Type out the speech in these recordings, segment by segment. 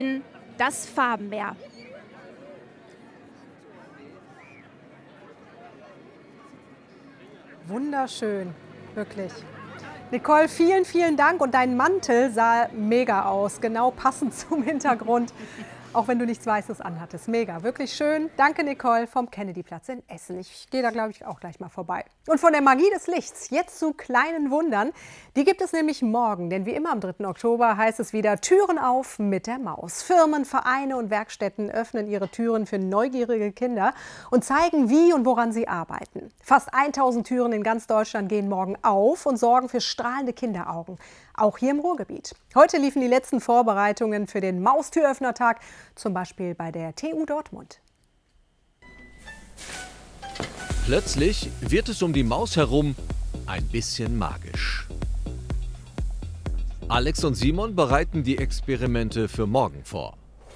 Das Farbenmeer. Wunderschön, wirklich. Nicole, vielen, vielen Dank. Und dein Mantel sah mega aus, genau passend zum Hintergrund. Auch wenn du nichts Weißes anhattest. Mega, wirklich schön. Danke, Nicole, vom Kennedyplatz in Essen. Ich gehe da, glaube ich, auch gleich mal vorbei. Und von der Magie des Lichts jetzt zu kleinen Wundern. Die gibt es nämlich morgen, denn wie immer am 3. Oktober heißt es wieder Türen auf mit der Maus. Firmen, Vereine und Werkstätten öffnen ihre Türen für neugierige Kinder und zeigen, wie und woran sie arbeiten. Fast 1000 Türen in ganz Deutschland gehen morgen auf und sorgen für strahlende Kinderaugen. Auch hier im Ruhrgebiet. Heute liefen die letzten Vorbereitungen für den Maustüröffnertag, zum Beispiel bei der TU Dortmund. Plötzlich wird es um die Maus herum ein bisschen magisch. Alex und Simon bereiten die Experimente für morgen vor.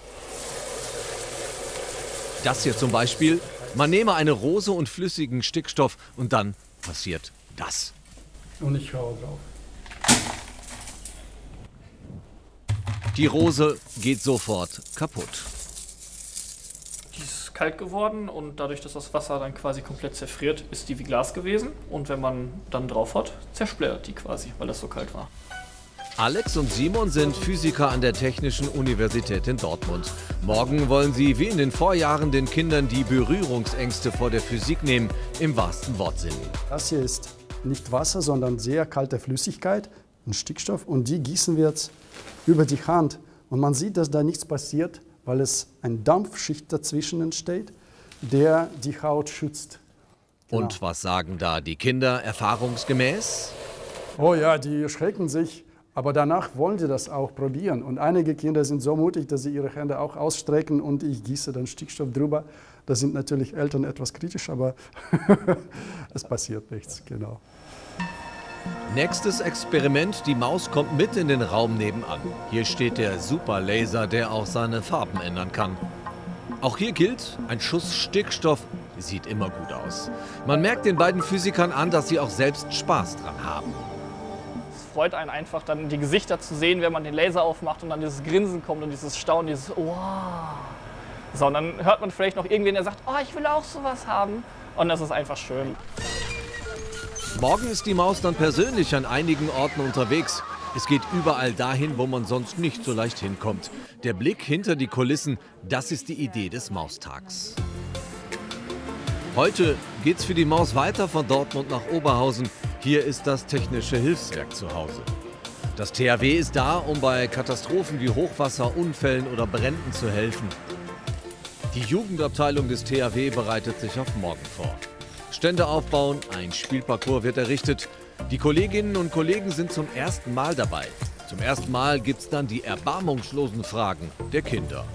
Das hier zum Beispiel, man nehme eine Rose und flüssigen Stickstoff und dann passiert das. Und ich schaue drauf. Die Rose geht sofort kaputt. Die ist kalt geworden und dadurch, dass das Wasser dann quasi komplett zerfriert, ist die wie Glas gewesen. Und wenn man dann drauf hat, zersplittert die quasi, weil das so kalt war. Alex und Simon sind Physiker an der Technischen Universität in Dortmund. Morgen wollen sie wie in den Vorjahren den Kindern die Berührungsängste vor der Physik nehmen, im wahrsten Wortsinn. Das hier ist nicht Wasser, sondern sehr kalte Flüssigkeit, ein Stickstoff, und die gießen wir jetzt über die Hand. Und man sieht, dass da nichts passiert, weil es eine Dampfschicht dazwischen entsteht, der die Haut schützt. Genau. Und was sagen da die Kinder erfahrungsgemäß? Oh ja, die erschrecken sich, aber danach wollen sie das auch probieren. Und einige Kinder sind so mutig, dass sie ihre Hände auch ausstrecken und ich gieße dann Stickstoff drüber. Da sind natürlich Eltern etwas kritisch, aber es passiert nichts, genau. Nächstes Experiment, die Maus kommt mit in den Raum nebenan. Hier steht der Superlaser, der auch seine Farben ändern kann. Auch hier gilt, ein Schuss Stickstoff sieht immer gut aus. Man merkt den beiden Physikern an, dass sie auch selbst Spaß dran haben. Es freut einen einfach, dann die Gesichter zu sehen, wenn man den Laser aufmacht und dann dieses Grinsen kommt und dieses Staunen, dieses wow. So, und dann hört man vielleicht noch irgendwen, der sagt, oh, ich will auch sowas haben. Und das ist einfach schön. Morgen ist die Maus dann persönlich an einigen Orten unterwegs. Es geht überall dahin, wo man sonst nicht so leicht hinkommt. Der Blick hinter die Kulissen, das ist die Idee des Maustags. Heute geht's für die Maus weiter von Dortmund nach Oberhausen. Hier ist das Technische Hilfswerk zu Hause. Das THW ist da, um bei Katastrophen wie Hochwasser, Unfällen oder Bränden zu helfen. Die Jugendabteilung des THW bereitet sich auf morgen vor. Stände aufbauen, ein Spielparcours wird errichtet. Die Kolleginnen und Kollegen sind zum ersten Mal dabei. Zum ersten Mal gibt es dann die erbarmungslosen Fragen der Kinder.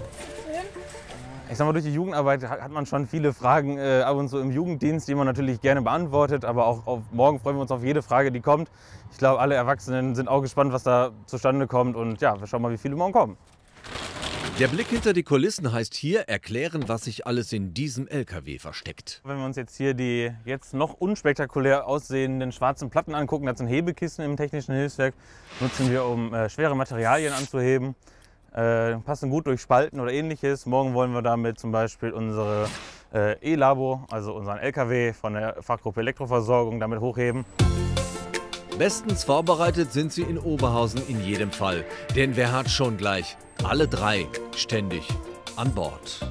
Ich sag mal, durch die Jugendarbeit hat man schon viele Fragen ab und zu im Jugenddienst, die man natürlich gerne beantwortet. Aber auch auf morgen freuen wir uns auf jede Frage, die kommt. Ich glaube, alle Erwachsenen sind auch gespannt, was da zustande kommt. Und ja, wir schauen mal, wie viele morgen kommen. Der Blick hinter die Kulissen heißt hier erklären, was sich alles in diesem LKW versteckt. Wenn wir uns jetzt hier die jetzt noch unspektakulär aussehenden schwarzen Platten angucken, das sind Hebekissen im Technischen Hilfswerk, nutzen wir, um schwere Materialien anzuheben. Passen gut durch Spalten oder ähnliches. Morgen wollen wir damit zum Beispiel unsere E-Labo, also unseren LKW von der Fachgruppe Elektroversorgung, damit hochheben. Bestens vorbereitet sind sie in Oberhausen in jedem Fall. Denn wer hat schon gleich alle drei ständig an Bord?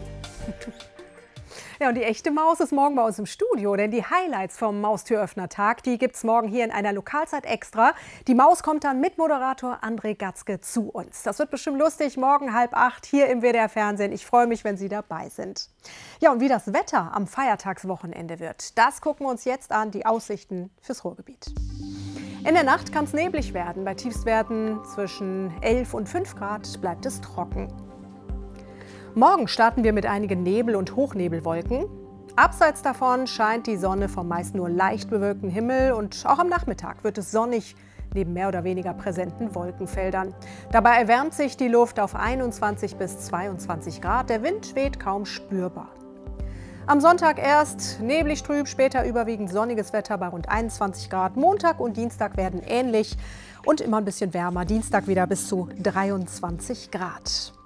Ja, und die echte Maus ist morgen bei uns im Studio, denn die Highlights vom Maustüröffnertag, die gibt es morgen hier in einer Lokalzeit extra. Die Maus kommt dann mit Moderator André Gatzke zu uns. Das wird bestimmt lustig, morgen 7:30 hier im WDR-Fernsehen. Ich freue mich, wenn Sie dabei sind. Ja, und wie das Wetter am Feiertagswochenende wird, das gucken wir uns jetzt an, die Aussichten fürs Ruhrgebiet. In der Nacht kann es neblig werden. Bei Tiefstwerten zwischen 11 und 5 Grad bleibt es trocken. Morgen starten wir mit einigen Nebel- und Hochnebelwolken. Abseits davon scheint die Sonne vom meist nur leicht bewölkten Himmel und auch am Nachmittag wird es sonnig neben mehr oder weniger präsenten Wolkenfeldern. Dabei erwärmt sich die Luft auf 21 bis 22 Grad. Der Wind weht kaum spürbar. Am Sonntag erst neblig trüb, später überwiegend sonniges Wetter bei rund 21 Grad. Montag und Dienstag werden ähnlich und immer ein bisschen wärmer. Dienstag wieder bis zu 23 Grad.